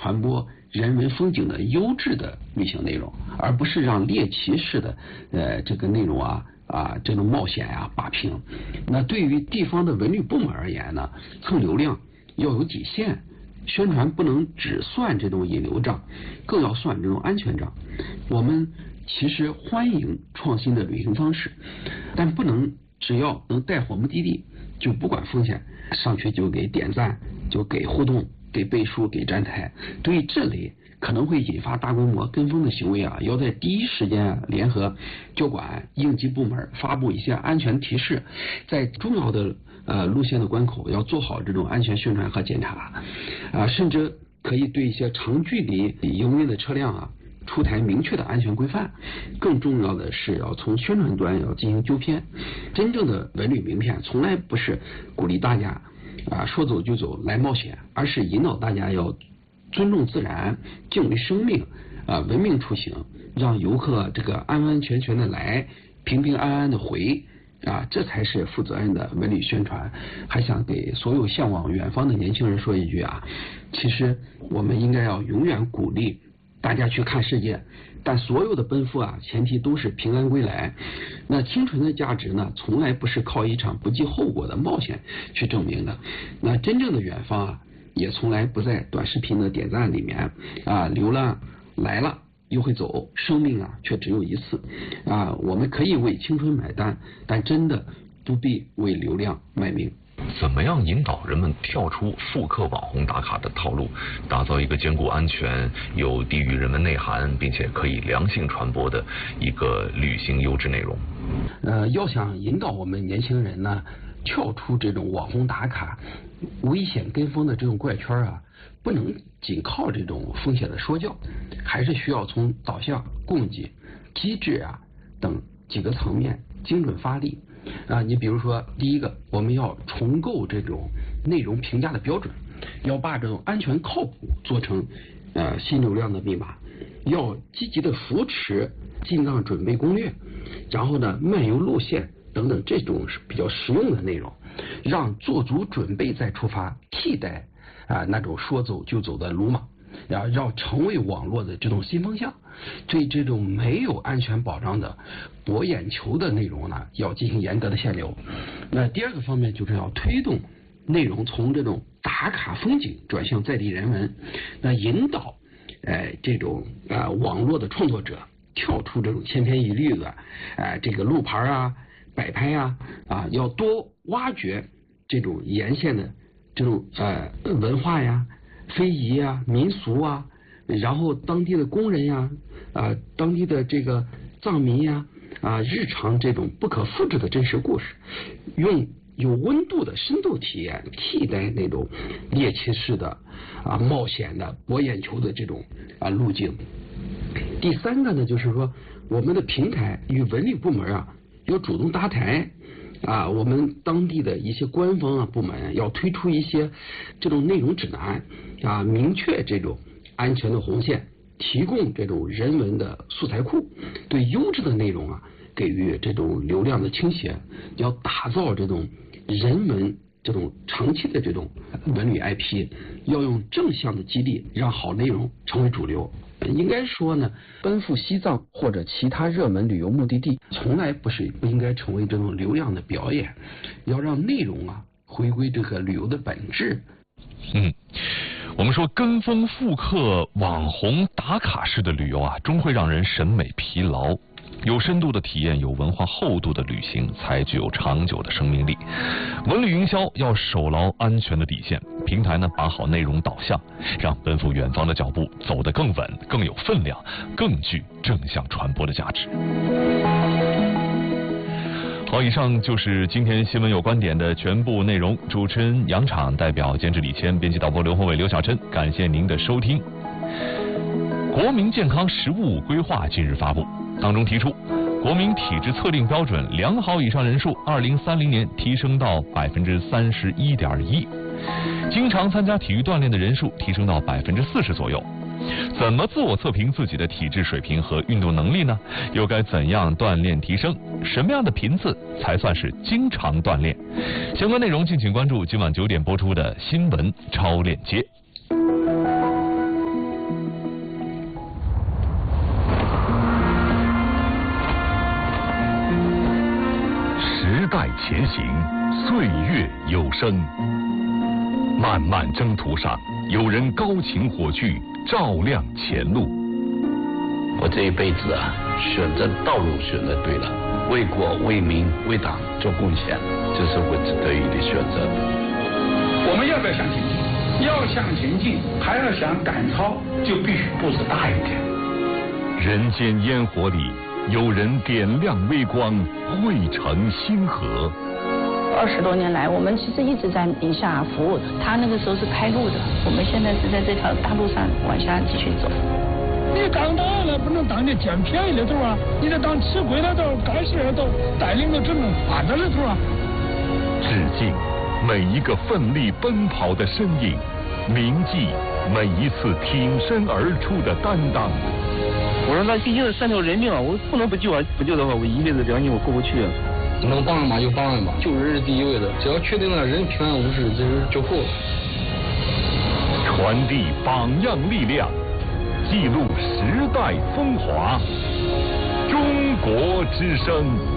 传播人文风景的优质的旅行内容，而不是让猎奇式的这个内容这种冒险霸屏。那对于地方的文旅部门而言呢，蹭流量要有底线，宣传不能只算这种引流账，更要算这种安全账。我们其实欢迎创新的旅行方式，但不能只要能带火目的地就不管风险，上去就给点赞，就给互动，给背书，给站台。对于这类可能会引发大规模跟风的行为要在第一时间联合交管应急部门发布一些安全提示，在重要的路线的关口要做好这种安全宣传和检查甚至可以对一些长距离营运的车辆出台明确的安全规范。更重要的是要从宣传端要进行纠偏。真正的文旅名片从来不是鼓励大家说走就走来冒险，而是引导大家要尊重自然，敬畏生命文明出行，让游客这个安安全全的来，平平安安的回这才是负责任的文旅宣传。还想给所有向往远方的年轻人说一句其实我们应该要永远鼓励大家去看世界，但所有的奔赴前提都是平安归来。那清纯的价值呢，从来不是靠一场不计后果的冒险去证明的。那真正的远方也从来不在短视频的点赞里面流浪来了又会走，生命却只有一次我们可以为青春买单，但真的不必为流量卖命。 怎么样引导人们跳出复刻网红打卡的套路，打造一个兼顾安全、有地域人文内涵，并且可以良性传播的一个旅行优质内容？ 要想引导我们年轻人呢，跳出这种网红打卡、危险跟风的这种怪圈不能仅靠这种风险的说教，还是需要从导向、供给、机制等几个层面精准发力你比如说，第一个，我们要重构这种内容评价的标准，要把这种安全靠谱做成新流量的密码，要积极的扶持进藏准备攻略，然后呢漫游路线等等这种是比较实用的内容，让做足准备再出发，替代那种说走就走的鲁莽，要成为网络的这种新风向。对这种没有安全保障的博眼球的内容呢，要进行严格的限流。那第二个方面就是要推动内容从这种打卡风景转向在地人文，那引导这种网络的创作者跳出这种千篇一律的这个路牌摆拍要多挖掘这种沿线的这种文化非遗民俗然后当地的工人当地的这个藏民日常这种不可复制的真实故事，用有温度的深度体验替代那种猎奇式的冒险的博眼球的这种路径。第三个呢，就是说我们的平台与文旅部门要主动搭台我们当地的一些官方部门要推出一些这种内容指南明确这种安全的红线，提供这种人文的素材库，对优质的内容给予这种流量的倾斜，要打造这种人文这种长期的这种文旅 IP， 要用正向的激励让好内容成为主流。应该说呢，奔赴西藏或者其他热门旅游目的地从来不应该成为这种流量的表演，要让内容回归这个旅游的本质。 我们说跟风复刻网红打卡式的旅游终会让人审美疲劳。有深度的体验，有文化厚度的旅行才具有长久的生命力。文旅营销要手牢安全的底线，平台呢把好内容导向，让奔赴远方的脚步走得更稳、更有分量、更具正向传播的价值。好，以上就是今天新闻有观点的全部内容。主持人杨昶，代表监制李谦，编辑导播刘宏伟、刘晓琛，感谢您的收听。国民健康15规划近日发布，当中提出，国民体质测定标准良好以上人数2030年提升到31.1%，经常参加体育锻炼的人数提升到40%左右。怎么自我测评自己的体质水平和运动能力呢？又该怎样锻炼提升？什么样的频次才算是经常锻炼？相关内容敬请关注今晚9点播出的新闻超链接。 前行，岁月有声。漫漫征途上，有人高擎火炬，照亮前路。 我这一辈子啊，选择道路选择对了，为国为民为党做贡献，这是我得意的选择。 我们要不要向前进？要向前进，还要想赶超，就必须步子大一点。 人间烟火里，有人点亮微光，汇成星河。 20多年来，我们其实一直在宁夏服务。他那个时候是开路的，我们现在是在这条大路上往下继续走。 你当党了，不能当你捡便宜的头啊！你得当吃亏的头、干事的头，带领着整个发展的头啊！ 致敬每一个奋力奔跑的身影，铭记每一次挺身而出的担当。 我说那毕竟是3条人命啊，我不能不救啊！不救的话，我一辈子良心我过不去啊！ 能帮人吧就帮人吧，救人是第一位的，只要确定了人平安无事，这就够了。 传递榜样力量，记录时代风华，中国之声。